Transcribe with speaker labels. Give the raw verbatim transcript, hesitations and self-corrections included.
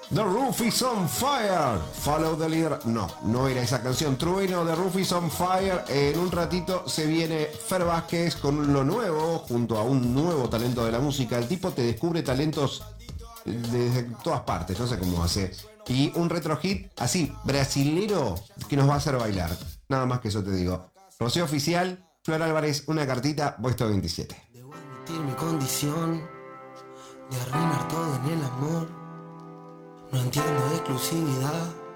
Speaker 1: The Roof is on Fire. Follow the leader. No, no era esa canción. Trueno, The Roof is on Fire. En un ratito se viene Fer Vázquez con lo nuevo, junto a un nuevo talento de la música. El tipo te descubre talentos desde todas partes, no sé cómo hace. Y un retro hit así, brasilero, que nos va a hacer bailar. Nada más que eso te digo. Rocío Oficial, Flor Álvarez, una cartita, puesto veintisiete.
Speaker 2: Debo admitir mi condición de arruinar todo en el amor. No entiendo de exclusividad.